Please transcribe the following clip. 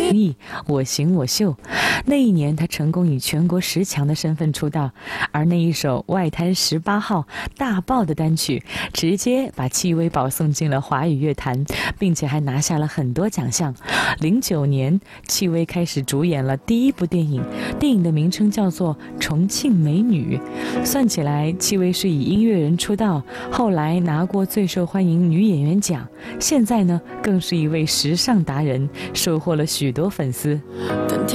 艺我行我秀。那一年他成功以全国10强的身份出道，而那一首外滩18号大爆的单曲直接把戚薇保送进了华语乐坛，并且还拿下了很多奖项。09年戚薇开始主演了第一部电影，电影的名称叫做《重庆美女》。算起来戚薇是以音乐人出道，后来拿过最受欢迎女演员奖，现在呢更是一位时尚达人，收获了许多粉丝。